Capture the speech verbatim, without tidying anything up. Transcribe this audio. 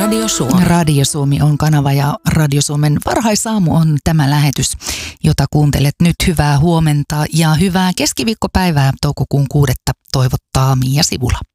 Radio Suomi. Radio Suomi on kanava ja Radio Suomen varhaisaamu on tämä lähetys, jota kuuntelet nyt. Hyvää huomenta ja hyvää keskiviikkopäivää toukokuun kuudetta toivottaa Mia Sivula.